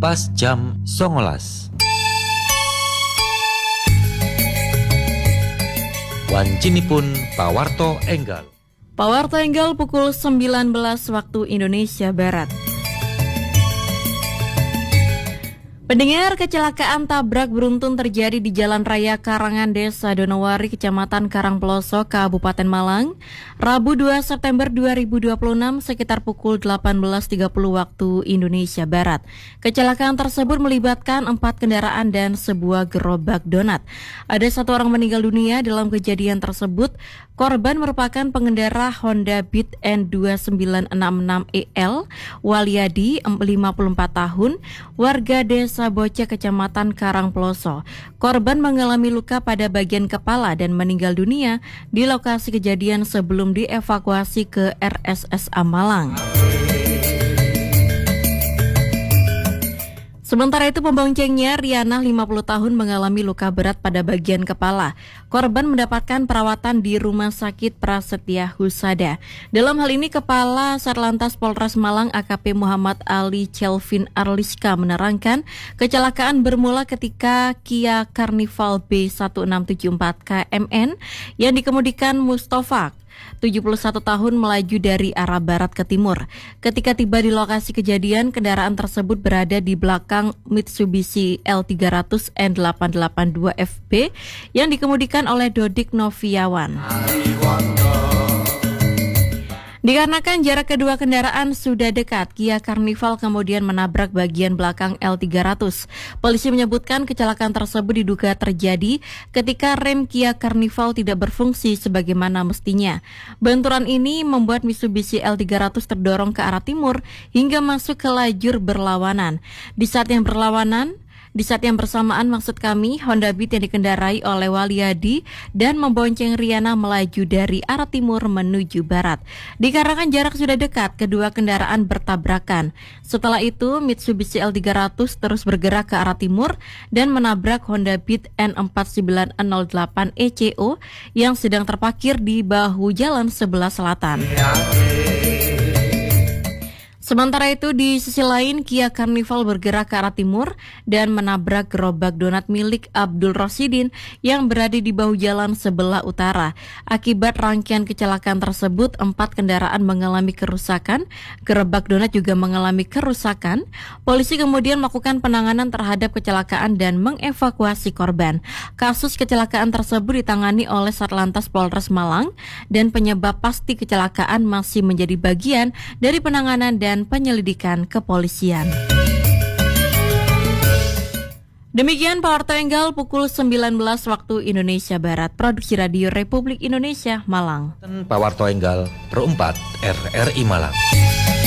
pas jam 19. Wancinipun Pawarto Enggal. Pawarto Enggal pukul 19 waktu Indonesia Barat. Pendengar, kecelakaan tabrak beruntun terjadi di Jalan Raya Karangan Desa Donowari, Kecamatan Karangploso, Kabupaten Malang, Rabu 2 September 2026 sekitar pukul 18.30 waktu Indonesia Barat. Kecelakaan tersebut melibatkan 4 kendaraan dan sebuah gerobak donat. Ada 1 orang meninggal dunia dalam kejadian tersebut. Korban merupakan pengendara Honda Beat N2966EL, Walyadi, 54 tahun, warga Desa Bocah, Kecamatan Karangploso. Korban mengalami luka pada bagian kepala dan meninggal dunia di lokasi kejadian sebelum dievakuasi ke RSSA Malang. Sementara itu pemboncengnya, Riana, 50 tahun, mengalami luka berat pada bagian kepala. Korban mendapatkan perawatan di Rumah Sakit Prasetya Husada. Dalam hal ini, Kepala Satlantas Polres Malang AKP Muhammad Ali Chelvin Arliska menerangkan kecelakaan bermula ketika Kia Carnival B1674 KMN yang dikemudikan Mustafa, 71 tahun, melaju dari arah barat ke timur. Ketika tiba di lokasi kejadian, kendaraan tersebut berada di belakang Mitsubishi L300 N882FB yang dikemudikan oleh Dodik Noviawan. Dikarenakan jarak kedua kendaraan sudah dekat, Kia Carnival kemudian menabrak bagian belakang L300. Polisi menyebutkan kecelakaan tersebut diduga terjadi ketika rem Kia Carnival tidak berfungsi sebagaimana mestinya. Benturan ini membuat Mitsubishi L300 terdorong ke arah timur hingga masuk ke lajur berlawanan. Di saat yang bersamaan, Honda Beat yang dikendarai oleh Walyadi dan membonceng Riana melaju dari arah timur menuju barat. Dikarenakan jarak sudah dekat, kedua kendaraan bertabrakan. Setelah itu, Mitsubishi L300 terus bergerak ke arah timur dan menabrak Honda Beat N4908 ECO yang sedang terparkir di bahu jalan sebelah selatan. Sementara itu, di sisi lain, Kia Carnival bergerak ke arah timur dan menabrak gerobak donat milik Abdul Rosidin yang berada di bahu jalan sebelah utara. Akibat rangkaian kecelakaan tersebut, 4 kendaraan mengalami kerusakan. Gerobak donat juga mengalami kerusakan. Polisi kemudian melakukan penanganan terhadap kecelakaan dan mengevakuasi korban. Kasus kecelakaan tersebut ditangani oleh Satlantas Polres Malang dan penyebab pasti kecelakaan masih menjadi bagian dari penanganan dan penyelidikan kepolisian. Demikian Pawarto Enggal pukul 19 waktu Indonesia Barat. Produksi Radio Republik Indonesia, Malang. Pawarto Enggal, Pro 4 RRI Malang.